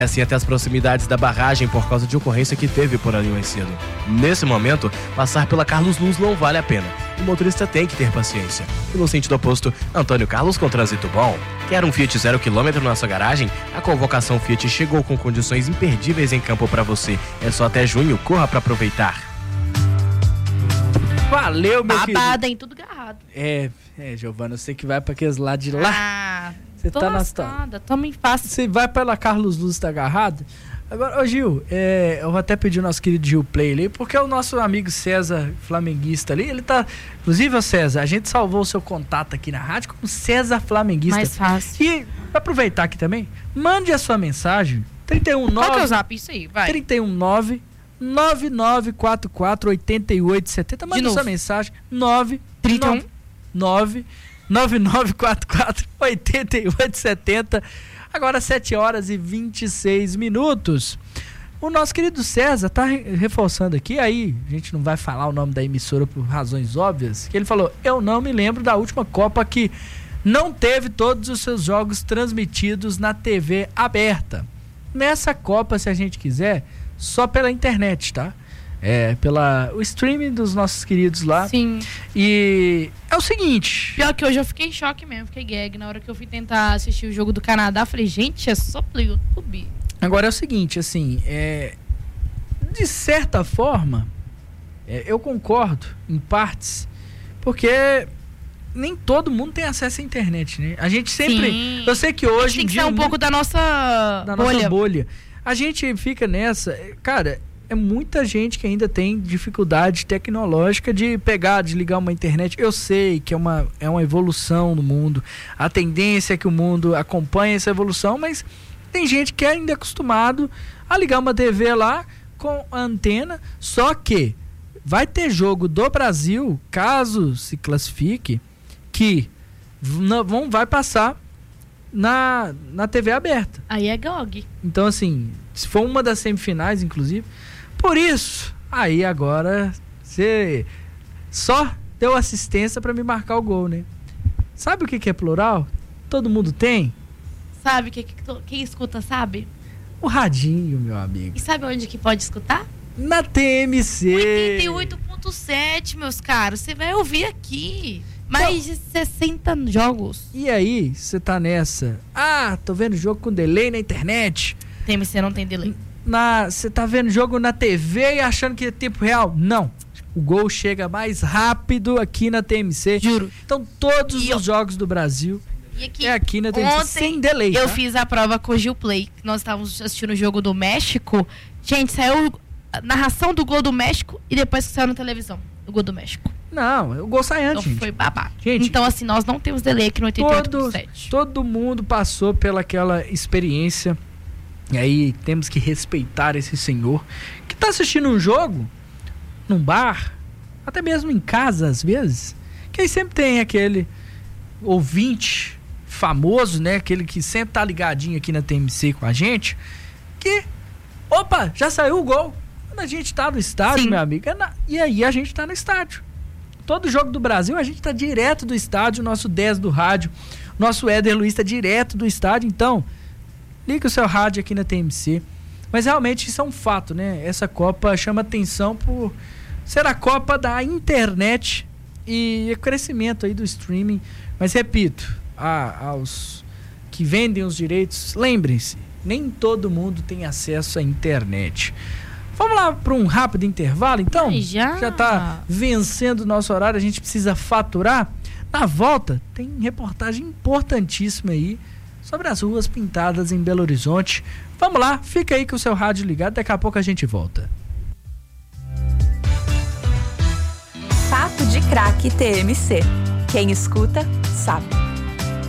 assim até as proximidades da barragem por causa de ocorrência que teve por ali mais cedo. Nesse momento, passar pela Carlos Luz não vale a pena. O motorista tem que ter paciência. E no sentido oposto, Antônio Carlos com trânsito bom. Quer um Fiat 0 km na sua garagem? A convocação Fiat chegou com condições imperdíveis em campo para você. É só até junho, corra para aproveitar. Valeu, meu querido. Babada em tudo garrado. Giovana, você que vai para aqueles lados de lá. Você tô tá lascada, tamo fácil. Você vai pela Carlos Luz, tá agarrado? Agora, ô Gil, eu vou até pedir o nosso querido Gil Play ali, porque o nosso amigo César, flamenguista ali, ele tá... Inclusive, ô César, a gente salvou o seu contato aqui na rádio como César Flamenguista. Mais fácil. E, pra aproveitar aqui também, mande a sua mensagem, 319... Qual que é o zap? Isso aí, vai. 319 9944 8870. Mande a sua mensagem, 31 9944 8870. Agora 7 horas e 26 minutos. O nosso querido César tá reforçando aqui, aí a gente não vai falar o nome da emissora por razões óbvias, que ele falou: eu não me lembro da última Copa que não teve todos os seus jogos transmitidos na TV aberta. Nessa Copa, se a gente quiser, só pela internet, tá? O streaming dos nossos queridos lá. Sim. E é o seguinte... Pior que hoje eu fiquei em choque mesmo, fiquei gag. Na hora que eu fui tentar assistir o jogo do Canadá, falei, gente, é só pelo YouTube. Agora é o seguinte, assim, de certa forma, eu concordo em partes, porque nem todo mundo tem acesso à internet, né? A gente sempre... Sim. Eu sei que hoje tem que ser um pouco da nossa bolha. A gente fica nessa... Cara... É muita gente que ainda tem dificuldade tecnológica de pegar, de ligar uma internet. Eu sei que é uma evolução no mundo. A tendência é que o mundo acompanhe essa evolução, mas tem gente que é ainda acostumado a ligar uma TV lá com a antena. Só que vai ter jogo do Brasil, caso se classifique, que não vai passar na TV aberta. Aí é GOG. Então, assim, se for uma das semifinais, inclusive... Por isso, aí agora você só deu assistência para me marcar o gol, né? Sabe o que é plural? Todo mundo tem? Sabe quem escuta, sabe? O radinho, meu amigo. E sabe onde que pode escutar? Na TMC. 88.7, meus caros. Você vai ouvir aqui. Mais de 60 jogos. E aí, você tá nessa? Tô vendo jogo com delay na internet. TMC não tem delay. Você tá vendo jogo na TV e achando que é tempo real? Não. O gol chega mais rápido aqui na TMC. Juro. Então todos os jogos do Brasil aqui na TMC sem delay. Eu fiz a prova com o Gil Play. Nós estávamos assistindo o jogo do México. Gente, saiu a narração do gol do México e depois que saiu na televisão o gol do México. Não, o gol sai antes. Então foi babado. Gente, então assim, nós não temos delay aqui no 88.7. Todo mundo passou pelaquela experiência. E aí temos que respeitar esse senhor que está assistindo um jogo num bar, até mesmo em casa às vezes, que aí sempre tem aquele ouvinte famoso, né? Aquele que sempre tá ligadinho aqui na TMC com a gente, que, opa, já saiu o gol. Quando a gente tá no estádio, meu amigo, e aí a gente tá no estádio. Todo jogo do Brasil a gente tá direto do estádio, nosso 10 do rádio, nosso Éder Luiz tá direto do estádio, então... Liga o seu rádio aqui na TMC. Mas realmente isso é um fato, né? Essa Copa chama atenção por ser a Copa da internet e o crescimento aí do streaming. Mas repito, aos que vendem os direitos, lembrem-se, nem todo mundo tem acesso à internet. Vamos lá para um rápido intervalo, então? Já tá vencendo o nosso horário, a gente precisa faturar. Na volta, tem reportagem importantíssima aí sobre as ruas pintadas em Belo Horizonte. Vamos lá, fica aí com o seu rádio ligado, daqui a pouco a gente volta. Papo de Craque TMC. Quem escuta, sabe.